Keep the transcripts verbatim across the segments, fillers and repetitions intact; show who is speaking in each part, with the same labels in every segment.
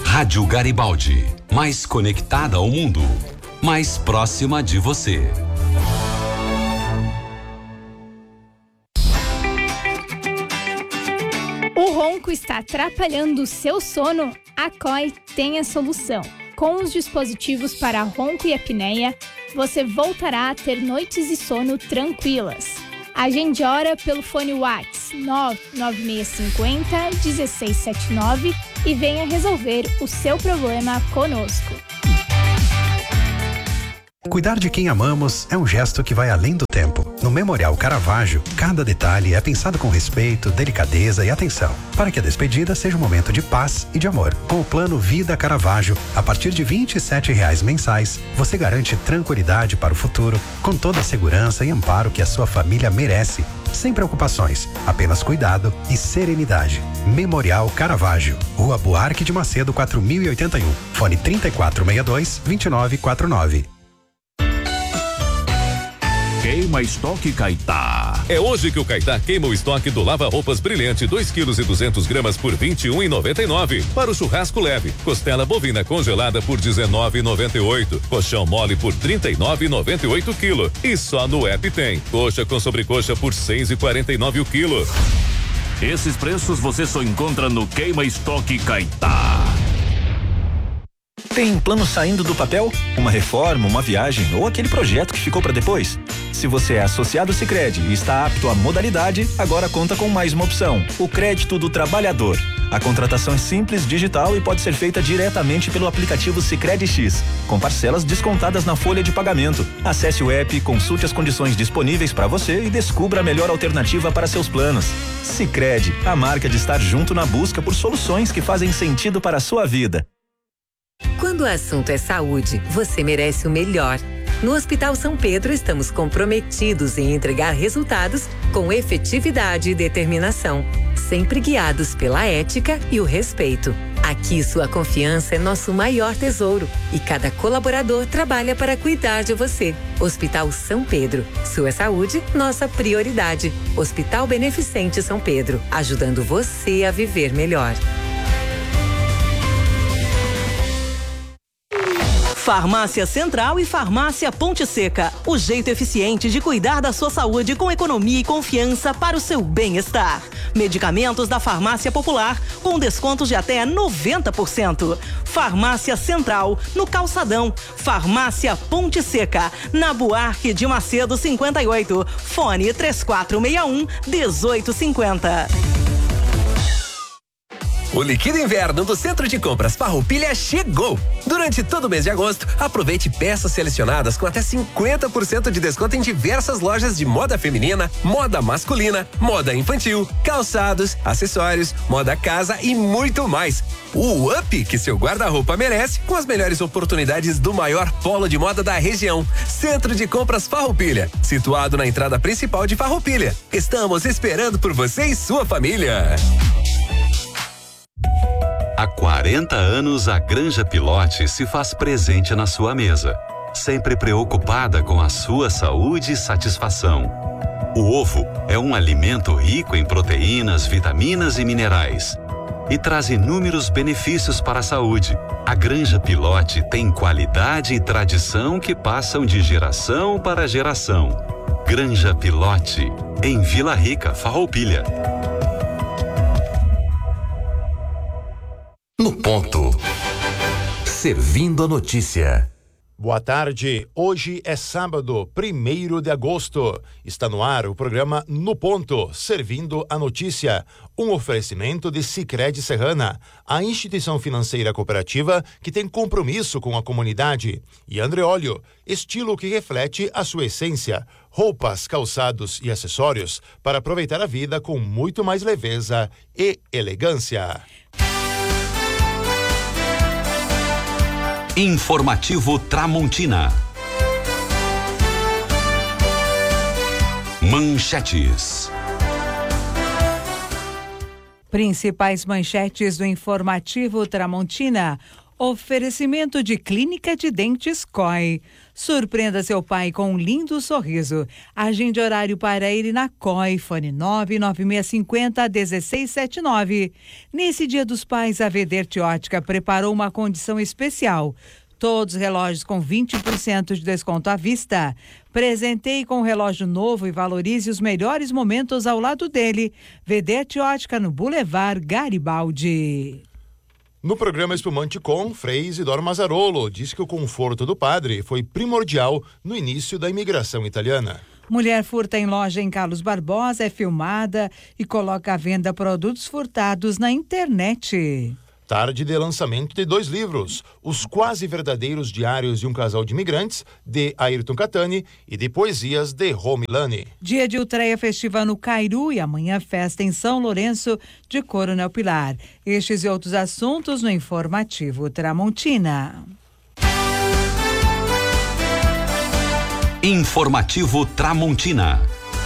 Speaker 1: Rádio Garibaldi, mais conectada ao mundo, mais próxima de você.
Speaker 2: O ronco está atrapalhando o seu sono? A C O I tem a solução. Com os dispositivos para ronco e apneia, você voltará a ter noites de sono tranquilas. Agende hora pelo fone WhatsApp nove nove seis cinco zero, um seis sete nove e venha resolver o seu problema conosco.
Speaker 3: Cuidar de quem amamos é um gesto que vai além do tempo. No Memorial Caravaggio, cada detalhe é pensado com respeito, delicadeza e atenção, para que a despedida seja um momento de paz e de amor. Com o plano Vida Caravaggio, a partir de vinte e sete reais mensais, você garante tranquilidade para o futuro, com toda a segurança e amparo que a sua família merece. Sem preocupações, apenas cuidado e serenidade. Memorial Caravaggio, Rua Buarque de Macedo, quatro mil e oitenta e um, fone trinta e quatro sessenta e dois, vinte e nove quarenta e nove.
Speaker 4: Queima Estoque Caetá.
Speaker 5: É hoje que o Caetá queima o estoque do lava-roupas brilhante, dois quilos e duzentos gramas por vinte e um reais e noventa e nove centavos. Para o churrasco leve, costela bovina congelada por dezenove reais e noventa e oito centavos. Colchão mole por trinta e nove reais e noventa e oito centavos quilo. E só no app tem. Coxa com sobrecoxa por seis reais e quarenta e nove centavos o quilo.
Speaker 4: Esses preços você só encontra no Queima Estoque Caetá.
Speaker 6: Tem plano saindo do papel? Uma reforma, uma viagem ou aquele projeto que ficou para depois? Se você é associado Sicredi e está apto à modalidade, agora conta com mais uma opção: o crédito do trabalhador. A contratação é simples, digital e pode ser feita diretamente pelo aplicativo Sicredi X, com parcelas descontadas na folha de pagamento. Acesse o app, consulte as condições disponíveis para você e descubra a melhor alternativa para seus planos. Sicredi, a marca de estar junto na busca por soluções que fazem sentido para a sua vida.
Speaker 7: Quando o assunto é saúde, você merece o melhor. No Hospital São Pedro, estamos comprometidos em entregar resultados com efetividade e determinação, sempre guiados pela ética e o respeito. Aqui, sua confiança é nosso maior tesouro e cada colaborador trabalha para cuidar de você. Hospital São Pedro, sua saúde, nossa prioridade. Hospital Beneficente São Pedro, ajudando você a viver melhor.
Speaker 8: Farmácia Central e Farmácia Ponte Seca. O jeito eficiente de cuidar da sua saúde com economia e confiança para o seu bem-estar. Medicamentos da Farmácia Popular com descontos de até noventa por cento. Farmácia Central, no Calçadão. Farmácia Ponte Seca, na Buarque de Macedo cinquenta e oito. Fone três quatro seis um, um oito cinco zero.
Speaker 9: O Liquida Inverno do Centro de Compras Farroupilha chegou! Durante todo o mês de agosto, aproveite peças selecionadas com até cinquenta por cento de desconto em diversas lojas de moda feminina, moda masculina, moda infantil, calçados, acessórios, moda casa e muito mais. O up que seu guarda-roupa merece, com as melhores oportunidades do maior polo de moda da região. Centro de Compras Farroupilha, situado na entrada principal de Farroupilha. Estamos esperando por você e sua família.
Speaker 1: Há quarenta anos, a Granja Pilote se faz presente na sua mesa, sempre preocupada com a sua saúde e satisfação. O ovo é um alimento rico em proteínas, vitaminas e minerais e traz inúmeros benefícios para a saúde. A Granja Pilote tem qualidade e tradição que passam de geração para geração. Granja Pilote, em Vila Rica, Farroupilha.
Speaker 10: No ponto. Servindo a notícia.
Speaker 11: Boa tarde. Hoje é sábado, primeiro de agosto. Está no ar o programa No Ponto, servindo a notícia. Um oferecimento de Sicredi Serrana, a instituição financeira cooperativa que tem compromisso com a comunidade. E Andreolio, estilo que reflete a sua essência. Roupas, calçados e acessórios para aproveitar a vida com muito mais leveza e elegância.
Speaker 1: Informativo Tramontina. Manchetes.
Speaker 12: Principais manchetes do Informativo Tramontina. Oferecimento de Clínica de Dentes C O I. Surpreenda seu pai com um lindo sorriso. Agende horário para ele na C O I. Fone nove nove seis cinco zero um seis sete nove. Nesse Dia dos Pais, a Vederte Ótica preparou uma condição especial. Todos os relógios com vinte por cento de desconto à vista. Presenteie com um relógio novo e valorize os melhores momentos ao lado dele. Vederte Ótica no Boulevard Garibaldi.
Speaker 11: No programa Espumante Com, Frei Isidoro Mazzarolo diz que o conforto do padre foi primordial no início da imigração italiana.
Speaker 12: Mulher furta em loja em Carlos Barbosa, é filmada e coloca à venda produtos furtados na internet.
Speaker 11: Tarde de lançamento de dois livros, Os Quase Verdadeiros Diários de um Casal de Imigrantes, de Ayrton Catani, e de Poesias, de Rô Milani.
Speaker 12: Dia de Utreia festiva no Cairu e amanhã festa em São Lourenço de Coronel Pilar. Estes e outros assuntos no Informativo Tramontina.
Speaker 1: Informativo Tramontina.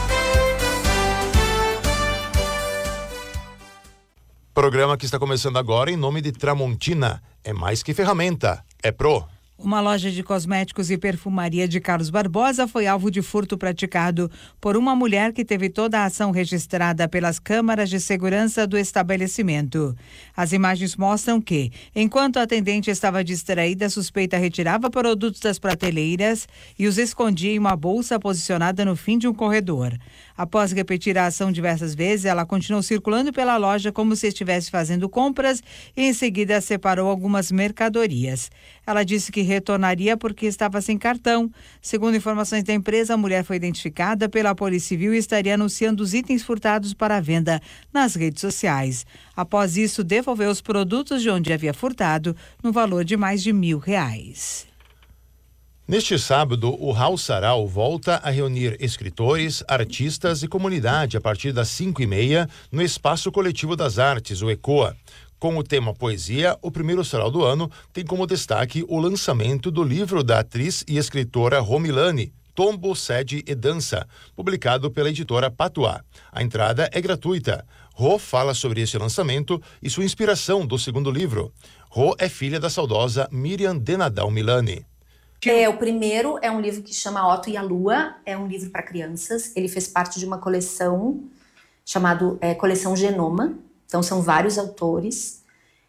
Speaker 11: Programa que está começando agora em nome de Tramontina. É mais que ferramenta, é pro.
Speaker 12: Uma loja de cosméticos e perfumaria de Carlos Barbosa foi alvo de furto praticado por uma mulher que teve toda a ação registrada pelas câmaras de segurança do estabelecimento. As imagens mostram que, enquanto a atendente estava distraída, a suspeita retirava produtos das prateleiras e os escondia em uma bolsa posicionada no fim de um corredor. Após repetir a ação diversas vezes, ela continuou circulando pela loja como se estivesse fazendo compras e em seguida separou algumas mercadorias. Ela disse que retornaria porque estava sem cartão. Segundo informações da empresa, a mulher foi identificada pela Polícia Civil e estaria anunciando os itens furtados para venda nas redes sociais. Após isso, devolveu os produtos de onde havia furtado no valor de mais de mil reais.
Speaker 11: Neste sábado, o Hall Sarau volta a reunir escritores, artistas e comunidade a partir das cinco e meia no Espaço Coletivo das Artes, o ECOA. Com o tema poesia, o primeiro sarau do ano tem como destaque o lançamento do livro da atriz e escritora Rô Milani, Tombo, Sede e Dança, publicado pela editora Patuá. A entrada é gratuita. Rô fala sobre esse lançamento e sua inspiração do segundo livro. Rô é filha da saudosa Miriam de Nadal Milani.
Speaker 13: É, o primeiro é um livro que chama Otto e a Lua, é um livro para crianças. Ele fez parte de uma coleção chamada é, Coleção Genoma. Então são vários autores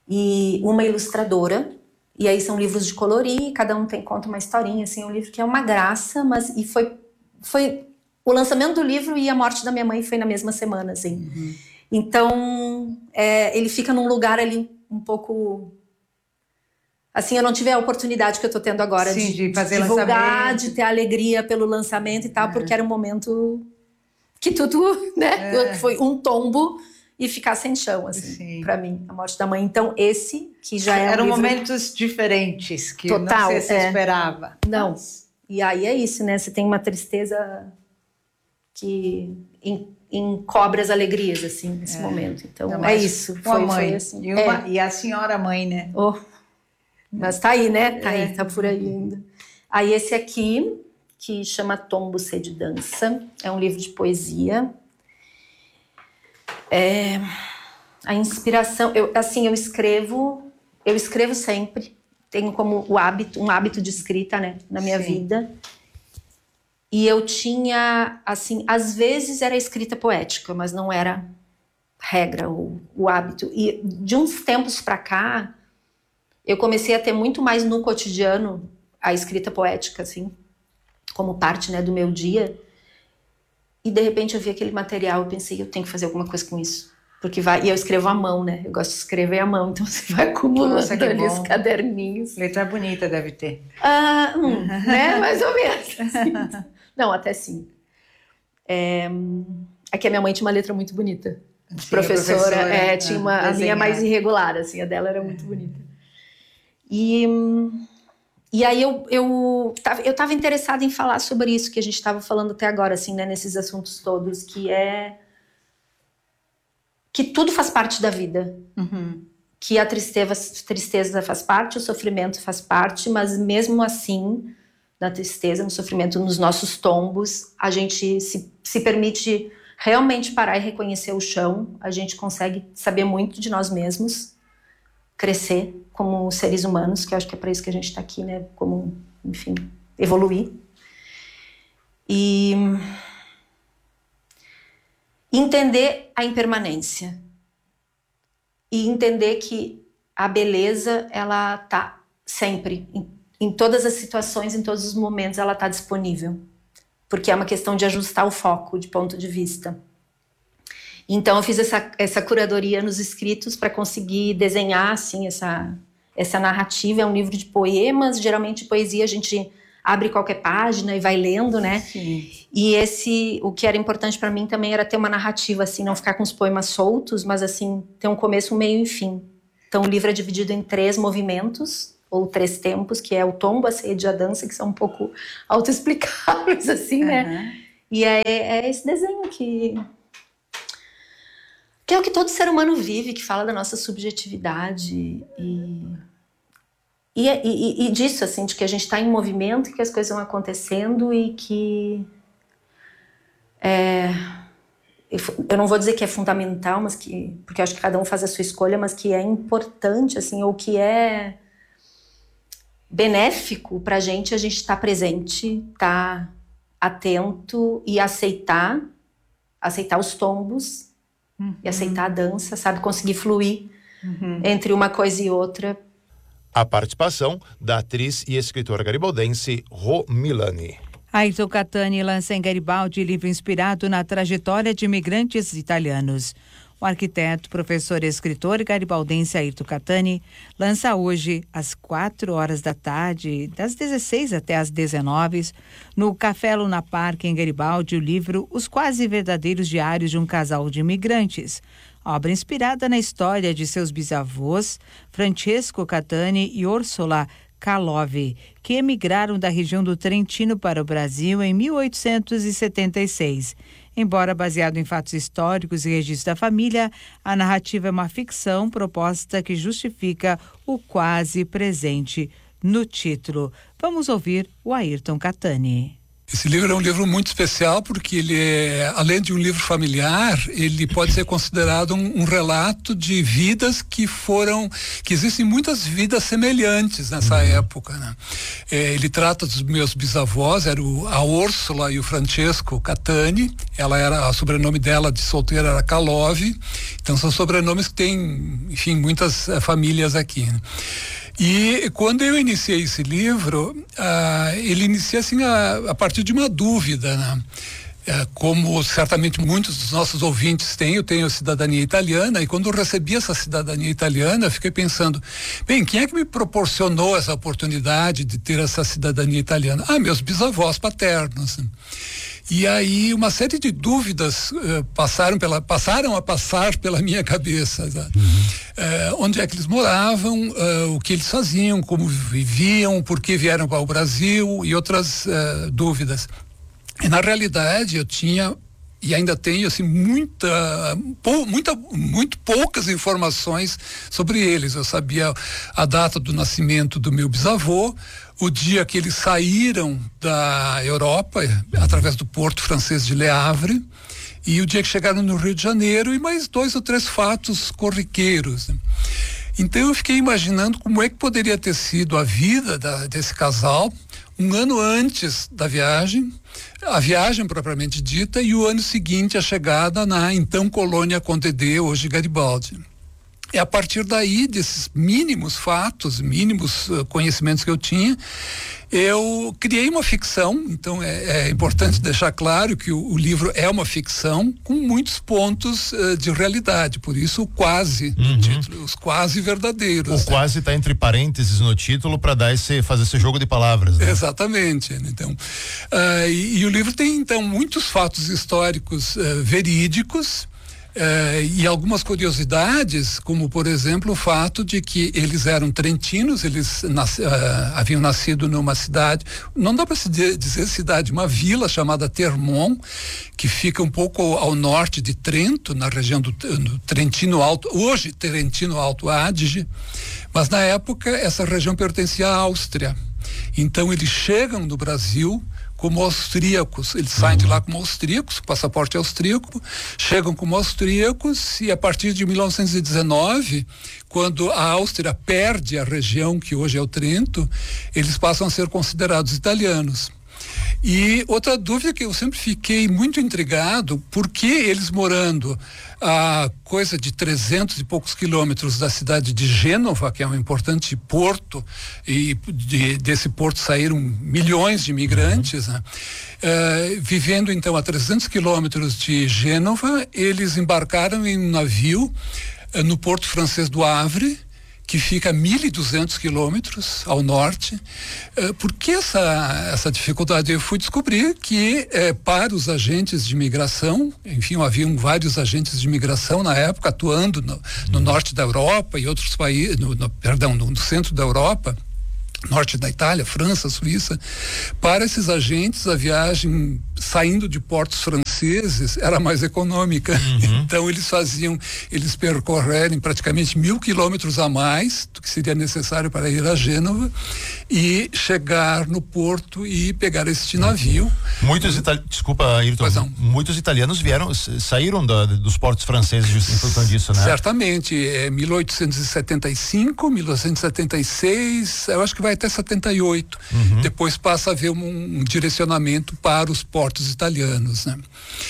Speaker 13: e uma ilustradora. E aí são livros de colorir, cada um tem, conta uma historinha, assim, um livro que é uma graça, mas e foi, foi o lançamento do livro e a morte da minha mãe foi na mesma semana, assim. Uhum. Então é, ele fica num lugar ali um pouco... Assim, eu não tive a oportunidade que eu tô tendo agora Sim, de, de, fazer de divulgar, de ter alegria pelo lançamento e tal, é. porque era um momento que tudo, né, é. foi um tombo e ficar sem chão, assim, para mim, a morte da mãe. Então, esse, que já é um
Speaker 14: Eram
Speaker 13: livro...
Speaker 14: momentos diferentes, que
Speaker 13: Total,
Speaker 14: não sei se
Speaker 13: é.
Speaker 14: esperava.
Speaker 13: Não, e aí é isso, né, você tem uma tristeza que en, encobre as alegrias, assim, nesse é. momento. Então, então é isso.
Speaker 14: Foi,
Speaker 13: mãe.
Speaker 14: foi assim. E, uma, é. e a senhora mãe, né?
Speaker 13: Oh. Mas tá aí, né? Tá
Speaker 14: é.
Speaker 13: aí, tá por aí ainda. Aí esse aqui, que chama Tombo, Sede e Dança, é um livro de poesia. É, a inspiração, eu, assim, eu escrevo, eu escrevo sempre, tenho como o hábito, um hábito de escrita, né, na minha Sim. vida. E eu tinha, assim, às vezes era escrita poética, mas não era regra, o, o hábito. E de uns tempos pra cá, eu comecei a ter muito mais no cotidiano a escrita poética, assim, como parte, né, do meu dia. E, de repente, eu vi aquele material e pensei, eu tenho que fazer alguma coisa com isso. Porque vai... E eu escrevo à mão, né? Eu gosto de escrever à mão, então você vai acumulando Nossa, ali os caderninhos.
Speaker 14: Letra bonita deve ter.
Speaker 13: Ah, hum, né? Mais ou menos. Assim. Não, até sim. É... Aqui a minha mãe tinha uma letra muito bonita. Sim, professora, professora é, tinha uma... A minha mais irregular, assim, a dela era muito bonita. E, e aí eu, eu, tava, eu tava interessada em falar sobre isso que a gente estava falando até agora, assim, né, nesses assuntos todos, que é que tudo faz parte da vida. Uhum. Que a tristeza, tristeza faz parte, o sofrimento faz parte, mas mesmo assim, na tristeza, no sofrimento, nos nossos tombos, a gente se, se permite realmente parar e reconhecer o chão, a gente consegue saber muito de nós mesmos. crescer como seres humanos, que eu acho que é para isso que a gente está aqui, né? Como, enfim, evoluir. E entender a impermanência. E entender que a beleza, ela tá sempre, em, em todas as situações, em todos os momentos, ela tá disponível. Porque é uma questão de ajustar o foco, de ponto de vista. Então eu fiz essa, essa curadoria nos escritos para conseguir desenhar, assim, essa, essa narrativa. É um livro de poemas, geralmente poesia a gente abre qualquer página e vai lendo, né? Sim. E esse, o que era importante para mim também era ter uma narrativa, assim, não ficar com os poemas soltos, mas assim, ter um começo, um meio e um fim. Então o livro é dividido em três movimentos, ou três tempos, que é o tombo, a sede e a dança, que são um pouco autoexplicáveis, assim, uhum. né? E é, é esse desenho que... que é o que todo ser humano vive, que fala da nossa subjetividade e... E, e, e disso, assim, de que a gente está em movimento, que as coisas vão acontecendo e que... É, eu não vou dizer que é fundamental, mas que... Porque eu acho que cada um faz a sua escolha, mas que é importante, assim, ou que é benéfico pra gente, a gente estar presente, estar atento e aceitar, aceitar os tombos, uhum. e aceitar a dança, sabe? Conseguir fluir uhum. entre uma coisa e outra.
Speaker 11: A participação da atriz e escritora garibaldense Rô Milani.
Speaker 12: Ayrton Catani lança em Garibaldi livro inspirado na trajetória de imigrantes italianos. O arquiteto, professor e escritor garibaldense Ayrton Catani lança hoje, às quatro horas da tarde, das dezesseis até às dezenove, no Café Luna Park, em Garibaldi, o livro Os Quase Verdadeiros Diários de um Casal de Imigrantes. Obra inspirada na história de seus bisavôs, Francesco Catani e Ursula Kalov, que emigraram da região do Trentino para o Brasil em mil oitocentos e setenta e seis. Embora baseado em fatos históricos e registros da família, a narrativa é uma ficção proposta que justifica o quase presente no título. Vamos ouvir o Ayrton Catani.
Speaker 15: Esse livro é um livro muito especial porque ele é, além de um livro familiar, ele pode ser considerado um, um relato de vidas que foram, que existem muitas vidas semelhantes nessa uhum. época, né? É, ele trata dos meus bisavós, era o, a Úrsula e o Francesco Catani. Ela era, o sobrenome dela de solteira era Kalov. Então são sobrenomes que tem, enfim, muitas uh, famílias aqui, né? E quando eu iniciei esse livro, ah, ele inicia assim a, a partir de uma dúvida, né? É, como certamente muitos dos nossos ouvintes têm, eu tenho cidadania italiana, e quando eu recebi essa cidadania italiana, eu fiquei pensando, bem, quem é que me proporcionou essa oportunidade de ter essa cidadania italiana? Ah, meus bisavós paternos. E aí uma série de dúvidas uh, passaram, pela, passaram a passar pela minha cabeça. Uhum. Uh, onde é que eles moravam, uh, o que eles faziam, como viviam, por que vieram para o Brasil e outras uh, dúvidas. E na realidade eu tinha e ainda tenho assim muita, pou, muita, muito poucas informações sobre eles. Eu sabia a data do nascimento do meu bisavô, o dia que eles saíram da Europa através do porto francês de Le Havre e o dia que chegaram no Rio de Janeiro e mais dois ou três fatos corriqueiros. Então eu fiquei imaginando como é que poderia ter sido a vida da, desse casal um ano antes da viagem, a viagem propriamente dita, e o ano seguinte a chegada na então colônia Conte D, hoje Garibaldi. E a partir daí, desses mínimos fatos, mínimos uh, conhecimentos que eu tinha, eu criei uma ficção. Então é, é importante deixar claro que o, o livro é uma ficção com muitos pontos uh, de realidade, por isso o quase, uhum. no título, os quase verdadeiros.
Speaker 11: O quase está entre parênteses no título para dar esse, fazer esse jogo de palavras, né?
Speaker 15: Exatamente. Então, uh, e, e o livro tem então muitos fatos históricos uh, verídicos. Uh, e algumas curiosidades, como por exemplo o fato de que eles eram trentinos, eles nas, uh, haviam nascido numa cidade, não dá para se dizer cidade, uma vila chamada Termon, que fica um pouco ao norte de Trento, na região do, do Trentino Alto, hoje Trentino Alto Adige, mas na época essa região pertencia à Áustria. Então eles chegam no Brasil como austríacos. Eles saem uhum. de lá como austríacos, passaporte austríaco, chegam como austríacos e a partir de mil novecentos e dezenove, quando a Áustria perde a região que hoje é o Trento, eles passam a ser considerados italianos. E outra dúvida que eu sempre fiquei muito intrigado, por que eles morando a coisa de trezentos e poucos quilômetros da cidade de Gênova, que é um importante porto, e de, desse porto saíram milhões de imigrantes, uhum. né? Uh, vivendo então a trezentos quilômetros de Gênova, eles embarcaram em um navio uh, no porto francês do Havre, que fica a mil e duzentos quilômetros ao norte. Uh, por que essa, essa dificuldade? Eu fui descobrir que eh, para os agentes de imigração, enfim, haviam vários agentes de imigração na época atuando no, no norte da Europa e outros países, no, no, perdão, no, no centro da Europa, norte da Itália, França, Suíça. Para esses agentes, a viagem saindo de portos franceses era mais econômica. Uhum. Então eles faziam, eles percorrerem praticamente mil quilômetros a mais do que seria necessário para ir a Gênova e chegar no porto e pegar este navio.
Speaker 11: Muitos itali... desculpa, Ayrton, muitos italianos vieram, saíram da, dos portos franceses em função disso, né?
Speaker 15: Certamente, é mil oitocentos e setenta e cinco, mil oitocentos e setenta e seis, eu acho que vai até setenta e oito. Uhum. Depois passa a haver um, um direcionamento para os portos italianos, né?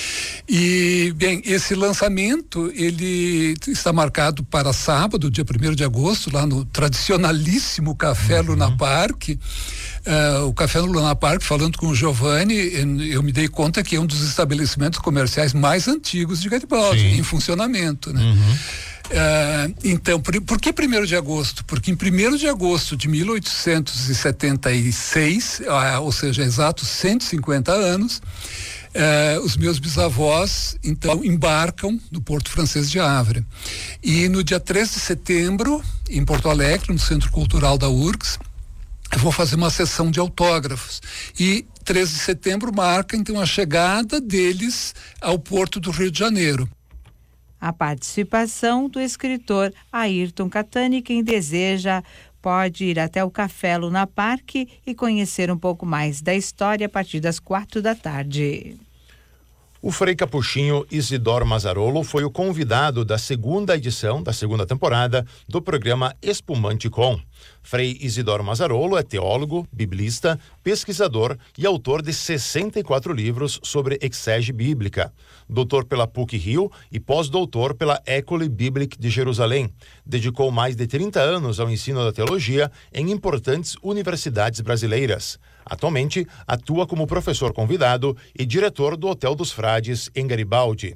Speaker 15: E, bem, esse lançamento, ele está marcado para sábado, dia primeiro de agosto, lá no tradicionalíssimo Café uhum. Luna Park. Uh, o Café no Luna Park, falando com o Giovanni, eu me dei conta que é um dos estabelecimentos comerciais mais antigos de Garibaldi, Sim. em funcionamento, né? Uhum. Uh, então, por, por que primeiro de agosto? Porque em primeiro de agosto de mil oitocentos e setenta e seis, uh, ou seja, exatos cento e cinquenta anos, uh, os meus bisavós, então, embarcam no Porto Francês de Havre. E no dia três de setembro, em Porto Alegre, no Centro Cultural da U R G S, eu vou fazer uma sessão de autógrafos. E três de setembro marca, então, a chegada deles ao Porto do Rio de Janeiro.
Speaker 12: A participação do escritor Ayrton Catani. Quem deseja pode ir até o Café Luna Park e conhecer um pouco mais da história a partir das quatro da tarde.
Speaker 11: O Frei Capuchinho Isidoro Mazzarolo foi o convidado da segunda edição, da segunda temporada, do programa Espumante Com. Frei Isidoro Mazzarolo é teólogo, biblista, pesquisador e autor de sessenta e quatro livros sobre exégese bíblica. Doutor pela P U C Rio e pós-doutor pela École Biblique de Jerusalém. Dedicou mais de trinta anos ao ensino da teologia em importantes universidades brasileiras. Atualmente, atua como professor convidado e diretor do Hotel dos Frades, em Garibaldi.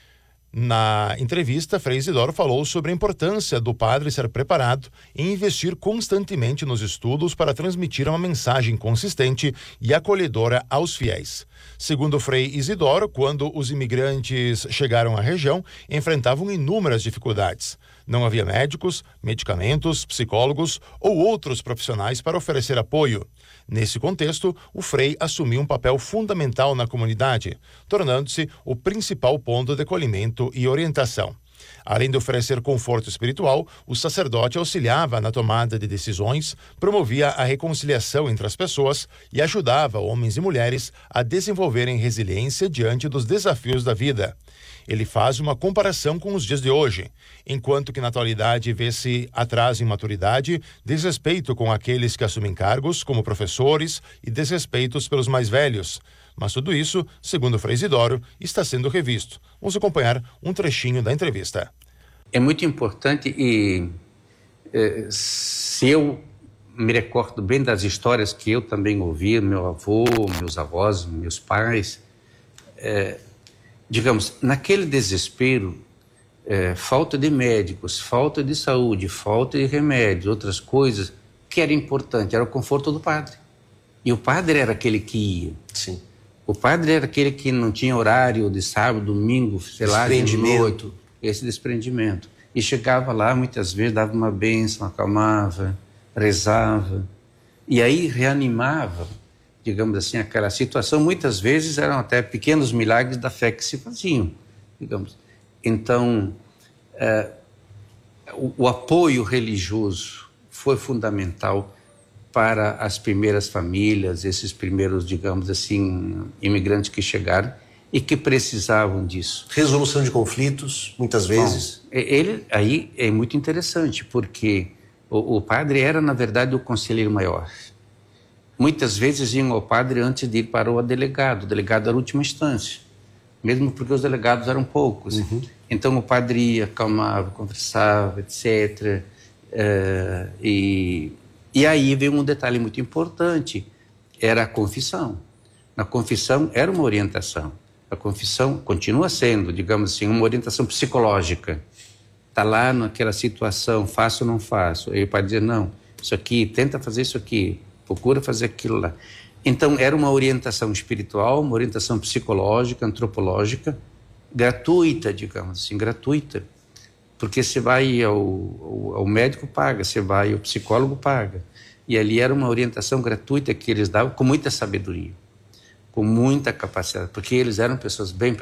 Speaker 11: Na entrevista, Frei Isidoro falou sobre a importância do padre ser preparado e investir constantemente nos estudos para transmitir uma mensagem consistente e acolhedora aos fiéis. Segundo Frei Isidoro, quando os imigrantes chegaram à região, enfrentavam inúmeras dificuldades. Não havia médicos, medicamentos, psicólogos ou outros profissionais para oferecer apoio. Nesse contexto, o Frei assumiu um papel fundamental na comunidade, tornando-se o principal ponto de acolhimento e orientação. Além de oferecer conforto espiritual, o sacerdote auxiliava na tomada de decisões, promovia a reconciliação entre as pessoas e ajudava homens e mulheres a desenvolverem resiliência diante dos desafios da vida. Ele faz uma comparação com os dias de hoje, enquanto que na atualidade vê-se atraso em maturidade, desrespeito com aqueles que assumem cargos, como professores, e desrespeitos pelos mais velhos. Mas tudo isso, segundo Frei Isidoro, está sendo revisto. Vamos acompanhar um trechinho da entrevista.
Speaker 16: É muito importante e eh, se eu me recordo bem das histórias que eu também ouvi, meu avô, meus avós, meus pais, eh, digamos, naquele desespero, eh, falta de médicos, falta de saúde, falta de remédio, outras coisas, que era importante, era o conforto do padre. E o padre era aquele que ia. Sim. O padre era aquele que não tinha horário de sábado, domingo, sei lá, de noite, esse desprendimento. E chegava lá, muitas vezes, dava uma bênção, acalmava, rezava, e aí reanimava, digamos assim, aquela situação. Muitas vezes eram até pequenos milagres da fé que se faziam, digamos. Então, é, o, o apoio religioso foi fundamental para as primeiras famílias, esses primeiros, digamos assim, imigrantes que chegaram e que precisavam disso.
Speaker 17: Resolução de conflitos, muitas vezes.
Speaker 16: Bom, ele aí é muito interessante, porque o, o padre era, na verdade, o conselheiro maior. Muitas vezes iam ao padre antes de ir para o delegado. O delegado era a última instância, mesmo porque os delegados eram poucos. Uhum. Então o padre ia, acalmava, conversava, etcétera. Uh, e, e aí veio um detalhe muito importante, era a confissão. Na confissão era uma orientação. A confissão continua sendo, digamos assim, uma orientação psicológica. Está lá naquela situação, faço ou não faço. Aí o padre diz, não, isso aqui, tenta fazer isso aqui, procura fazer aquilo lá. Então era uma orientação espiritual, uma orientação psicológica, antropológica, gratuita, digamos assim, gratuita. Porque você vai ao, ao, ao médico, paga, você vai ao psicólogo, paga. E ali era uma orientação gratuita que eles davam com muita sabedoria, com muita capacidade, porque eles eram pessoas bem